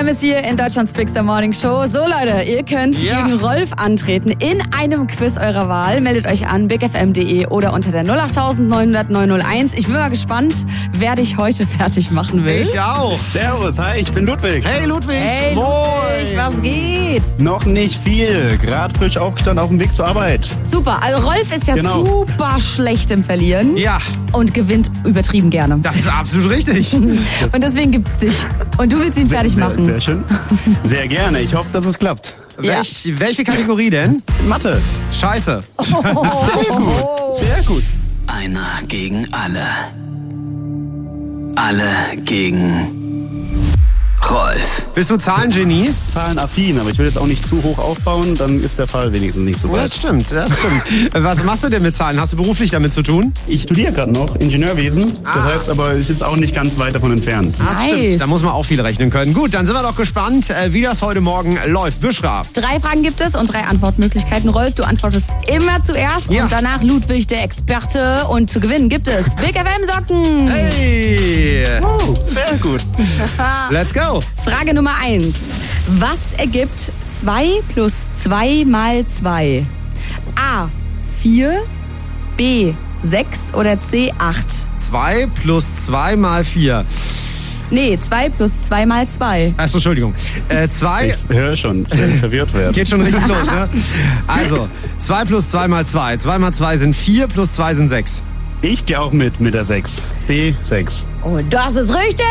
FM ist hier in Deutschlands Big Star Morning Show. So Leute, ihr könnt gegen Rolf antreten in einem Quiz eurer Wahl. Meldet euch an bigfm.de oder unter der 08900 901. Ich bin mal gespannt, wer dich heute fertig machen will. Ich auch. Servus, hi, ich bin Ludwig. Hey Ludwig. Hey Ludwig, was geht? Noch nicht viel, gerade frisch aufgestanden auf dem Weg zur Arbeit. Super, also Rolf ist ja Genau. super schlecht im Verlieren. Ja, Und gewinnt übertrieben gerne. das ist absolut richtig. Und deswegen gibt's dich. Und du willst ihn fertig machen. Sehr schön. Sehr gerne, ich hoffe, dass es klappt. Ja. Welche Kategorie denn? Mathe. Scheiße. Sehr gut. Einer gegen alle. Alle gegen Rolf. Bist du Zahlengenie? Zahlenaffin, aber ich will jetzt auch nicht zu hoch aufbauen, dann ist der Fall wenigstens nicht so Oh, weit. das stimmt. Was machst du denn mit Zahlen? Hast du beruflich damit zu tun? Ich studiere gerade noch Ingenieurwesen, das heißt aber, ich ist auch nicht ganz weit davon entfernt. Das Nice. stimmt. Da muss man auch viel rechnen können. Gut, dann sind wir doch gespannt, wie das heute Morgen läuft. Büschra. 3 Fragen gibt es und 3 Antwortmöglichkeiten. Rolf, du antwortest immer zuerst Ja. und danach Ludwig, der Experte. Und zu gewinnen gibt es Big FM Socken. Hey, Oh, sehr gut. let's go. Frage Nummer 1. Was ergibt 2 plus 2 mal 2? A. 4, B. 6 oder C. 8? 2 plus 2 mal 4. Nee, 2 plus 2 mal 2. Achso, Entschuldigung. 2 Ich höre schon, ich werde verwirrt werden. geht schon richtig los, ne? Also, 2 plus 2 mal 2. 2 mal 2 sind 4, plus 2 sind 6. Ich gehe auch mit der 6. B6. Und das ist richtig!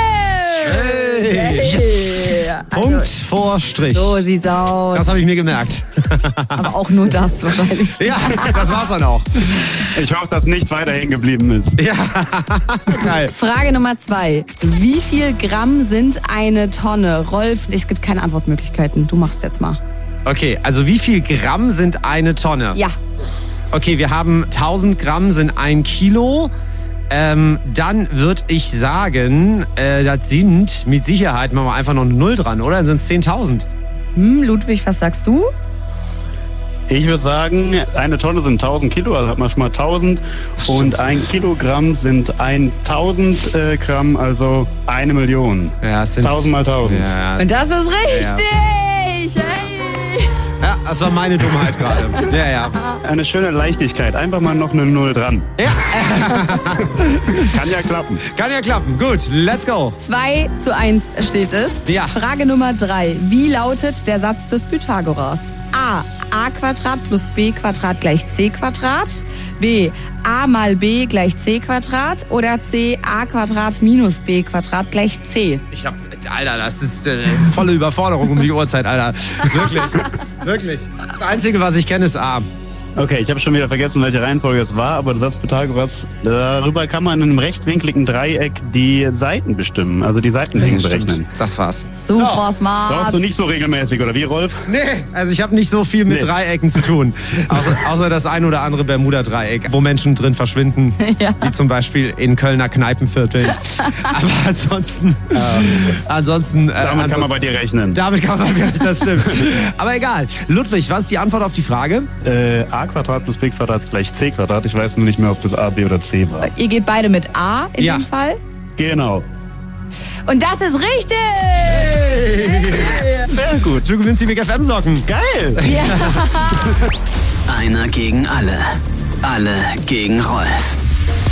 Hey. Also, Punkt vor Strich. so sieht's aus. Das habe ich mir gemerkt. Aber auch nur das wahrscheinlich. Ja, das war's dann auch. Ich hoffe, dass nicht weiter hängen geblieben ist. Ja, geil. Frage Nummer 2. Wie viel Gramm sind eine Tonne? Rolf, es gibt keine Antwortmöglichkeiten. Du machst jetzt mal. Okay, also wie viel Gramm sind eine Tonne? Ja. Okay, wir haben 1000 Gramm sind 1 Kilo. Dann würde ich sagen, das sind mit Sicherheit, machen wir einfach noch eine 0 dran, oder? Dann sind es 10.000. Ludwig, was sagst du? Ich würde sagen, eine Tonne sind 1000 Kilo, also hat man schon mal 1000. Und 1 Kilogramm sind 1000 Gramm, also 1 Million. Ja, es sind 1000 mal 1000. Ja, Und das ist richtig! Hey. ja, das war meine Dummheit gerade. Ja, ja. Eine schöne Leichtigkeit, einfach mal noch eine 0 dran. Ja, Kann ja klappen. kann ja klappen. Gut, let's go. 2:1 steht es. Ja. Frage Nummer 3. Wie lautet der Satz des Pythagoras? A. A Quadrat plus B Quadrat gleich C Quadrat. B. A mal B gleich C Quadrat. Oder C. A Quadrat minus B Quadrat gleich C. Alter, das ist volle Überforderung um die Uhrzeit, Alter. Wirklich, wirklich. Das Einzige, was ich kenne, ist A. Okay, ich habe schon wieder vergessen, welche Reihenfolge es war, aber der Satz Pythagoras, darüber kann man in einem rechtwinkligen Dreieck die Seiten bestimmen, also die Seitenlängen berechnen. Das war's. Super smart. Brauchst du nicht so regelmäßig, oder wie, Rolf? Nee, also ich habe nicht so viel mit Nee. Dreiecken zu tun. Außer das ein oder andere Bermuda-Dreieck, wo Menschen drin verschwinden. Ja. Wie zum Beispiel in Kölner Kneipenvierteln. Aber ansonsten... Damit kann man bei dir rechnen. Damit kann man wirklich, das stimmt. Aber egal. Ludwig, was ist die Antwort auf die Frage? A Quadrat plus B Quadrat ist gleich C Quadrat. Ich weiß nur nicht mehr, ob das A, B oder C war. Ihr geht beide mit A in Ja. dem Fall. Genau. Und das ist richtig! Sehr gut. Du gewinnst die Big FM Socken. Geil. Ja. Einer gegen alle. Alle gegen Rolf.